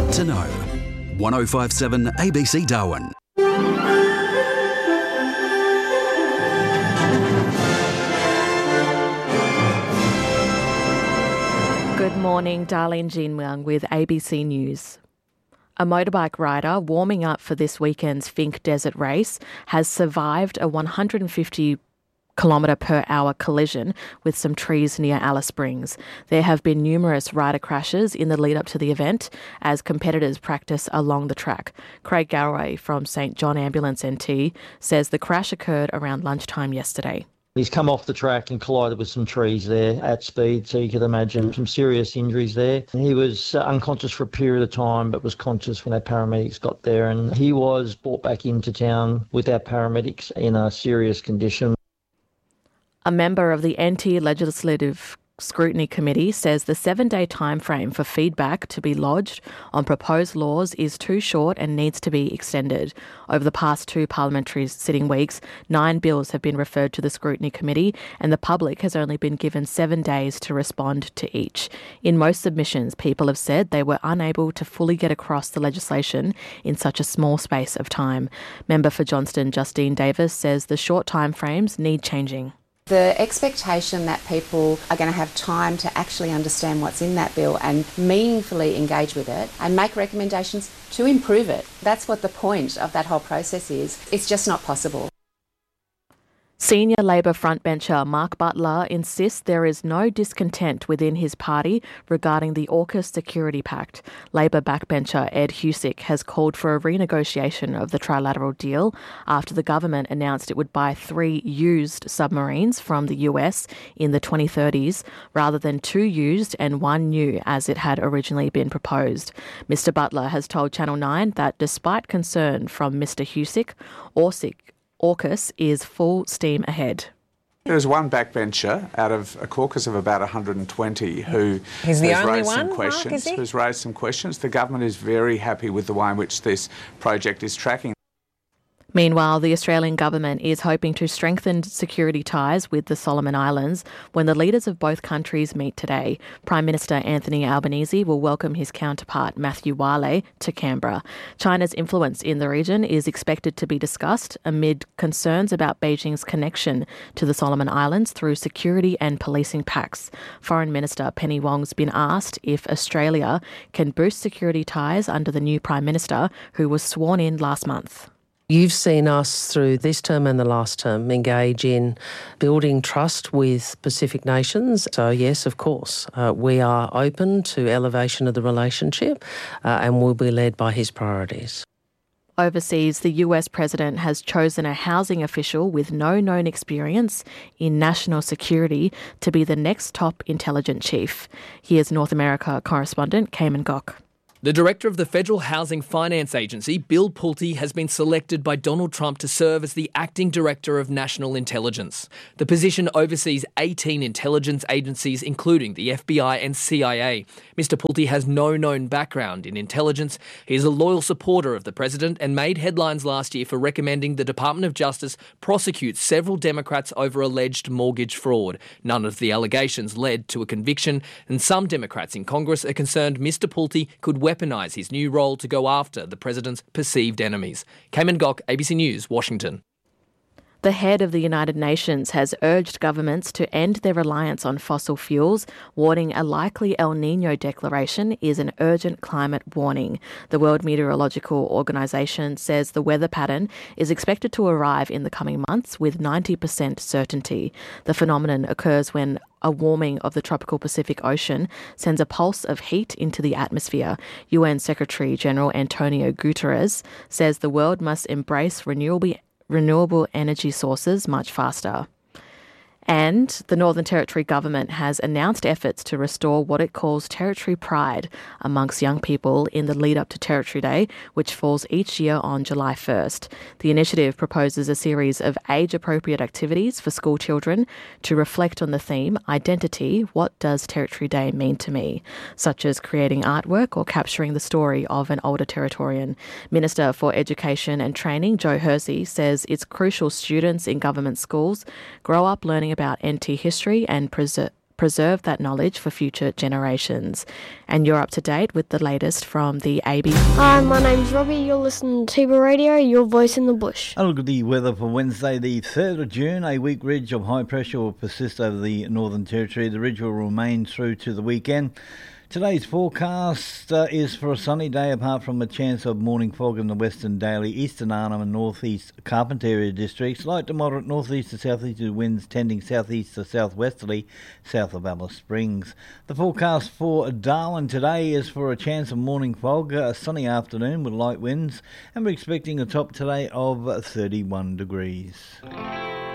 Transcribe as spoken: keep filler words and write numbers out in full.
want to know. one oh five seven A B C Darwin. Good morning, Darlene Jean Leung with A B C News. A motorbike rider warming up for this weekend's Finke Desert Race has survived a one hundred fifty kilometre per hour collision with some trees near Alice Springs. There have been numerous rider crashes in the lead up to the event as competitors practice along the track. Craig Galloway from St John Ambulance N T says the crash occurred around lunchtime yesterday. He's come off the track and collided with some trees there at speed, so you could imagine some serious injuries there. He was uh, unconscious for a period of time, but was conscious when our paramedics got there, and he was brought back into town with our paramedics in a serious condition. A member of the N T Legislative Scrutiny Committee says the seven-day timeframe for feedback to be lodged on proposed laws is too short and needs to be extended. Over the past two parliamentary sitting weeks, nine bills have been referred to the Scrutiny Committee and the public has only been given seven days to respond to each. In most submissions, people have said they were unable to fully get across the legislation in such a small space of time. Member for Johnston, Justine Davis, says the short timeframes need changing. The expectation that people are going to have time to actually understand what's in that bill and meaningfully engage with it and make recommendations to improve it. That's what the point of that whole process is. It's just not possible. Senior Labor frontbencher Mark Butler insists there is no discontent within his party regarding the AUKUS Security Pact. Labor backbencher Ed Husic has called for a renegotiation of the trilateral deal after the government announced it would buy three used submarines from the U S in the twenty thirties rather than two used and one new as it had originally been proposed. Mister Butler has told Channel nine that despite concern from Mister Husic, Orsic AUKUS is full steam ahead. There's one backbencher out of a caucus of about one hundred twenty who He's the has only raised one, some questions. Mark, is he? Who's raised some questions. The government is very happy with the way in which this project is tracking. Meanwhile, the Australian government is hoping to strengthen security ties with the Solomon Islands when the leaders of both countries meet today. Prime Minister Anthony Albanese will welcome his counterpart Matthew Wale to Canberra. China's influence in the region is expected to be discussed amid concerns about Beijing's connection to the Solomon Islands through security and policing pacts. Foreign Minister Penny Wong's been asked if Australia can boost security ties under the new Prime Minister, who was sworn in last month. You've seen us through this term and the last term engage in building trust with Pacific nations. So yes, of course, uh, we are open to elevation of the relationship uh, and will be led by his priorities. Overseas, the U S president has chosen a housing official with no known experience in national security to be the next top intelligence chief. Here's North America correspondent Cayman Gok. The director of the Federal Housing Finance Agency, Bill Pulte, has been selected by Donald Trump to serve as the acting director of national intelligence. The position oversees eighteen intelligence agencies, including the F B I and C I A. Mister Pulte has no known background in intelligence. He is a loyal supporter of the president and made headlines last year for recommending the Department of Justice prosecute several Democrats over alleged mortgage fraud. None of the allegations led to a conviction, and some Democrats in Congress are concerned Mister Pulte could weaponise his new role to go after the president's perceived enemies. Cayman Gok, A B C News, Washington. The head of the United Nations has urged governments to end their reliance on fossil fuels, warning a likely El Niño declaration is an urgent climate warning. The World Meteorological Organization says the weather pattern is expected to arrive in the coming months with ninety percent certainty. The phenomenon occurs when a warming of the tropical Pacific Ocean sends a pulse of heat into the atmosphere. U N Secretary-General Antonio Guterres says the world must embrace renewable renewable energy sources much faster. And the Northern Territory government has announced efforts to restore what it calls Territory Pride amongst young people in the lead up to Territory Day, which falls each year on July first. The initiative proposes a series of age-appropriate activities for school children to reflect on the theme, Identity, What Does Territory Day Mean to Me?, such as creating artwork or capturing the story of an older Territorian. Minister for Education and Training, Joe Hersey, says it's crucial students in government schools grow up learning about N T history and preser- preserve that knowledge for future generations. And you're up to date with the latest from the A B C. Hi, my name's Robbie. You're listening to Tiba Radio, your voice in the bush. A look at the weather for Wednesday, the third of June. A weak ridge of high pressure will persist over the Northern Territory. The ridge will remain through to the weekend. Today's forecast uh, is for a sunny day, apart from a chance of morning fog in the Western Daly, Eastern Arnhem and North East Carpentaria districts. Light to moderate north east to south easterly winds tending south east to southwesterly south of Alice Springs. The forecast for Darwin today is for a chance of morning fog, a sunny afternoon with light winds, and we're expecting a top today of thirty-one degrees.